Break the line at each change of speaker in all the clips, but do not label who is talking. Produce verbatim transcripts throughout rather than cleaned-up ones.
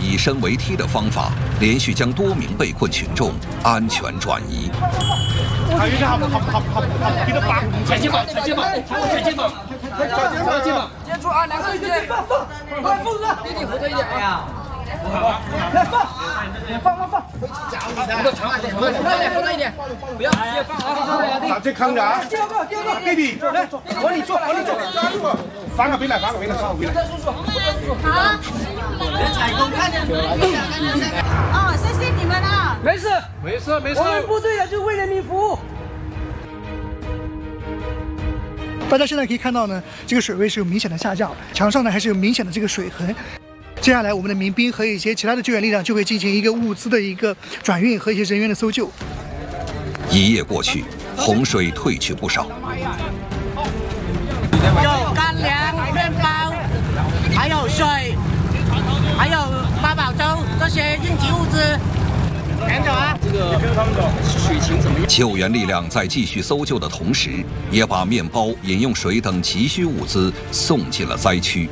以身为梯的方法，连续将多名被困群众安全转移。
还有一个好好好好好，给他绑，踩肩膀，踩肩膀，踩肩膀，踩肩膀，
接住啊，两个一点，放放，放扶着，弟弟扶着一点啊。 来放，放放放，扶着长，扶着一点，扶着一点，不要直接放啊！
把这扛着啊！
第二个，第二个
，baby，
来，往里坐，往里坐，
翻个回来，翻个回来，翻个回来。
好，采购看着。哦，谢谢你们啊！
没事，
没事，没事。
我们部队啊，就为人民服务。
大家现在可以看到呢，这个水位是有明显的下降，墙上呢还是有明显的这个水痕。接下来，我们的民兵和一些其他的救援力量就会进行一个物资的一个转运和一些人员的搜救。
一夜过去，洪水退去不少。
有干粮、面包，还有水，还有八宝粥这些应急物资。 赶走啊！这个跟他们走，水情怎么样？
救援力量在继续搜救的同时，也把面包、饮用水等急需物资送进了灾区。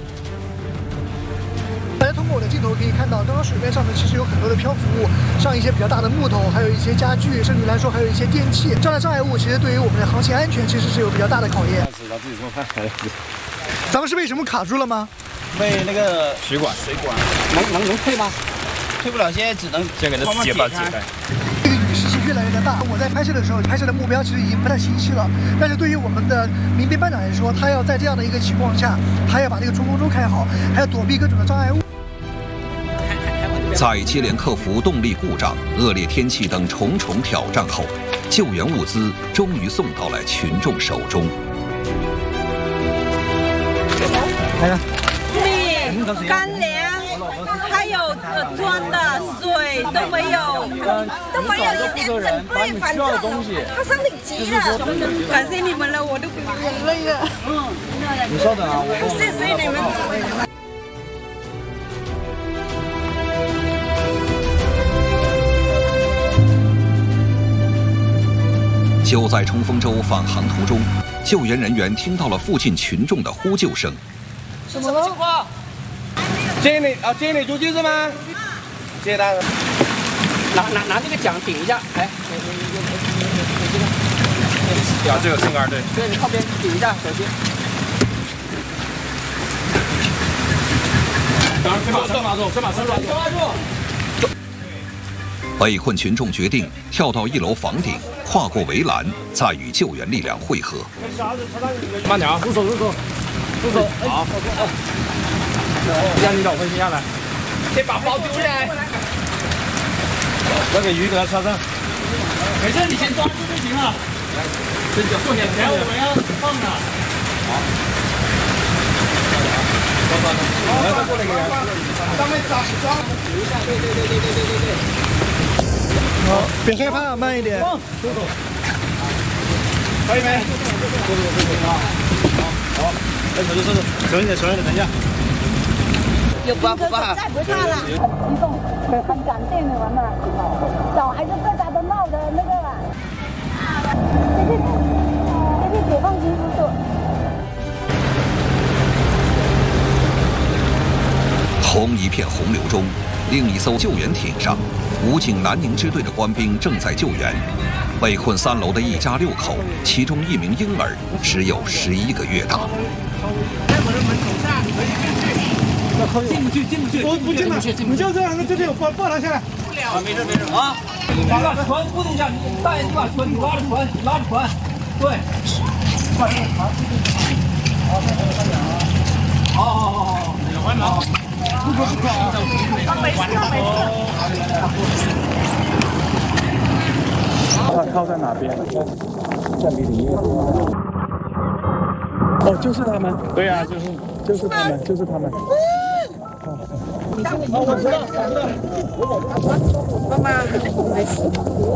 大家通过我的镜头可以看到，刚刚水面上呢，其实有很多的漂浮物，像一些比较大的木头，还有一些家具，甚至来说还有一些电器。这样的障碍物其实对于我们的航行安全其实是有比较大的考验。
他自己做饭。
咱们是被什么卡住了吗？
被那个水管，水管能能能退吗？ 退不了，现在只能先给它解吧解开。
这个雨势是越来越的大。我在拍摄的时候，拍摄的目标其实已经不太清晰了。但是对于我们的民兵班长来说，他要在这样的一个情况下，还要把这个冲锋舟开好，还要躲避各种的障碍物。
在接连克服动力故障、恶劣天气等重重挑战后，救援物资终于送到了群众手中。
来了，
米、干粮。 还有呃装的水都没有，都没有一点准备，反正他身体急了，感谢你们了，我都流眼泪了。嗯，
你稍等啊，我
谢谢你们。
就在冲锋舟返航途中，救援人员听到了附近群众的呼救声。
什么情况？
接你啊，接你出去是吗？接他，
拿拿拿这个桨顶一下，哎，
啊，这个撑杆对。
对，你靠边顶一下，小心。
跟马跟马住，跟马跟马住。
被困群众决定跳到一楼房顶，跨过围栏，再与救援力量汇合。
慢点啊，入手入手，入手。好。 让你老分心下来，
先把包丢下来。
要给鱼给他插上。
没事，你先抓住就行了。来，这脚坐下，然后我们要放它。好。抓抓抓！来，再过来一个人。上面抓抓。留一下，对对对对对对对对。
好，别害怕，慢一点。
走走。可以没？
收住收住啊！好，好，哎，手就收住，小心点，小心点，等一下。
有兵哥再不怕了，很激动，很感动你们了。小孩子最大的闹的那个了。谢谢，谢谢解放军叔叔。
红一片洪流中，另一艘救援艇上，武警南宁支队的官兵正在救援被困三楼的一家六口，其中一名婴儿只有十一个月大。
在我的门口上，你们进去。
进不去，进不去，
我不进了，你就这样，这边有抱抱他下来。
不了，没事没事啊。
把把船固定一下，你大爷你把船，你拉着船，拉着船，对。把这个船固定好。好，再等三秒啊。好好好好好，有完了。不可不可啊！
没事没事。
他靠在哪边？在离你越多。哦，就是他们。对呀、啊，就是就是他们，就是他们。
好，我知道，我知道。
妈妈，没事。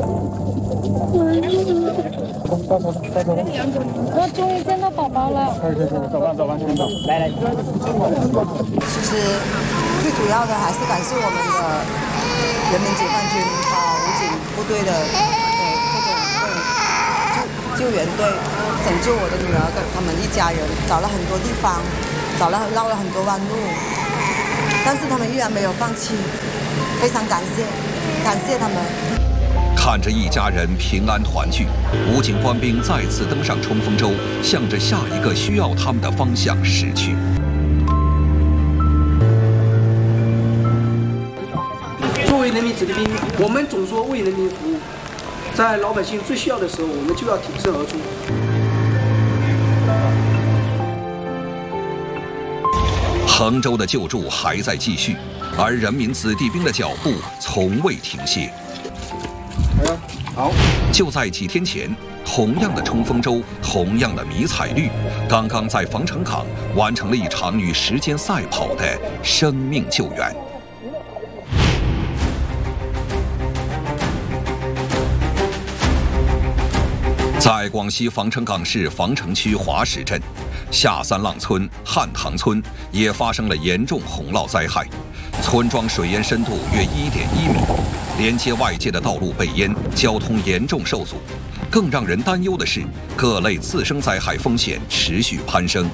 我终于见到宝宝了。
快快快，走吧走吧，先走。来来。
其实最主要的还是感谢我们的人民解放军啊武警部队的呃这个救救援队，拯救我的女儿跟他们一家人，找了很多地方，找了绕了很多弯路。但但是他们依然没有放弃，非常感谢，感谢他们。
看着一家人平安团聚，武警官兵再次登上冲锋舟，向着下一个需要他们的方向驶去。
作为人民子弟兵，我们总说为人民服务，在老百姓最需要的时候，我们就要挺身而出。
衡州的救助还在继续，而人民子弟兵的脚步从未停歇。好，就在几天前，同样的冲锋舟，同样的迷彩绿，刚刚在防城港完成了一场与时间赛跑的生命救援。在广西防城港市防城区华石镇，下三浪村、汉塘村也发生了严重洪涝灾害，村庄水淹深度约 一点一米，连接外界的道路被淹，交通严重受阻。更让人担忧的是，各类次生灾害风险持续攀升。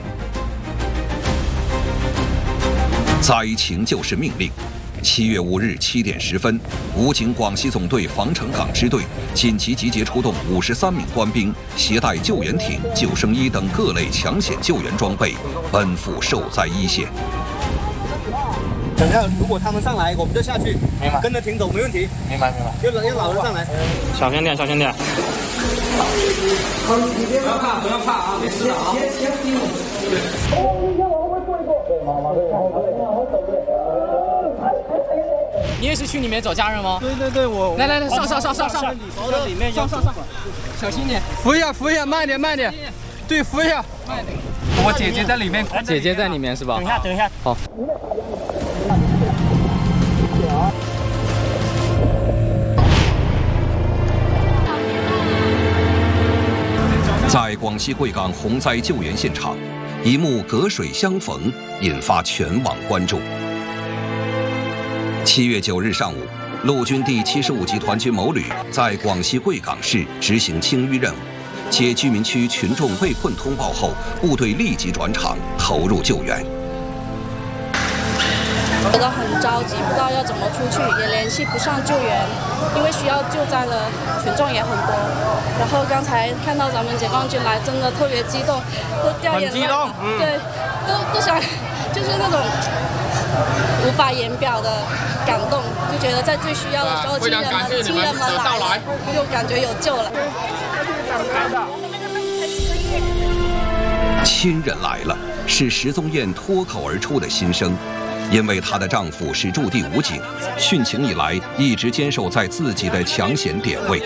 灾情就是命令。七月五日七点十分，武警广西总队防城港支队紧急集结出动五十三名官兵，携带救援艇、救生衣等各类抢险救援装备，奔赴受灾一线。
等下，如果他们上来，我们就下去，明白？跟着艇走，没问题。明白，明白。就让老人上来。
小心点，小心点。
不要怕，不要怕啊，没事的啊。
你也是去里面找家人吗？
对对对，我
来来来，上上上上上，
在里面
上上上，小心点，
扶一下，扶一下，慢点慢点，对，扶一下，
慢点。
我姐姐在里面，
姐姐在里面是吧？
等一下，等一下，
好。
在广西贵港洪灾救援现场，一幕隔水相逢引发全网关注。七月九日上午，陆军第七十五集团军某旅在广西贵港市执行清淤任务，接居民区群众被困通报后，部队立即转场投入救援。
觉得很着急，不知道要怎么出去，也联系不上救援，因为需要救灾的群众也很多。然后刚才看到咱们解放军来，真的特别激动，都掉眼泪了。嗯、对，都都想，就是那种无法言表的感动，就觉得在最需要的时候，亲人们亲人们来了，就感觉有救了。
亲人来了，是石宗燕脱口而出的心声。因为她的丈夫是驻地武警，殉情以来一直坚守在自己的抢险点位。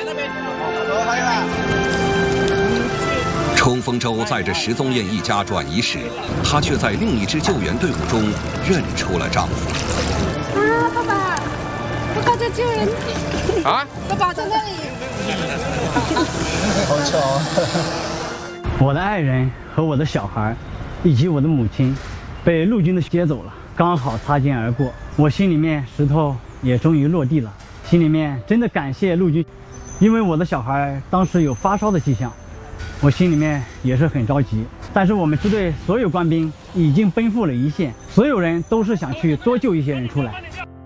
冲锋舟载着石宗燕一家转移时，她却在另一支救援队伍中认出了丈夫。
啊，爸爸，爸爸在救援
啊！
爸爸在那里。
好巧啊！
我的爱人和我的小孩，以及我的母亲，被陆军的接走了。刚好擦肩而过，我心里面石头也终于落地了，心里面真的感谢陆军，因为我的小孩当时有发烧的迹象，我心里面也是很着急。但是我们支队所有官兵已经奔赴了一线，所有人都是想去多救一些人出来。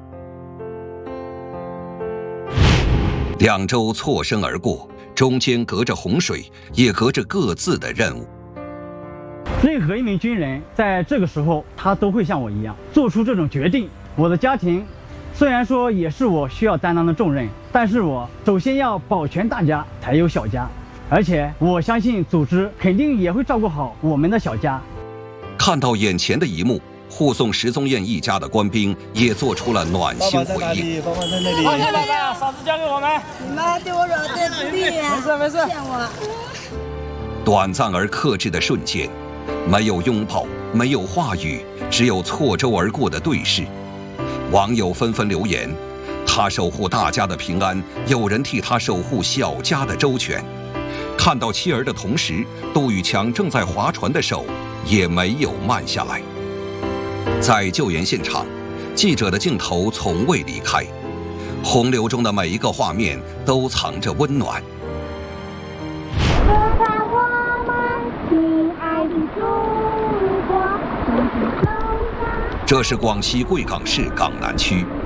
两周错身而过，中间隔着洪水，也隔着各自的任务。
任何一名军人在这个时候，他都会像我一样做出这种决定。我的家庭虽然说也是我需要担当的重任，但是我首先要保全大家，才有小家。而且我相信组织肯定也会照顾好我们的小家。
看到眼前的一幕，护送石宗燕一家的官兵也做出了暖心回应。
爸爸在那里，
爸爸在那里。爸爸，嫂子交给我们。
你们还对我惹对不利啊？
没事没事。
骗我。
短暂而克制的瞬间。没有拥抱，没有话语，只有错舟而过的对视。网友纷纷留言：他守护大家的平安，有人替他守护小家的周全。看到妻儿的同时，杜宇强正在划船的手也没有慢下来。在救援现场，记者的镜头从未离开，洪流中的每一个画面都藏着温暖。 这是广西贵港市港南区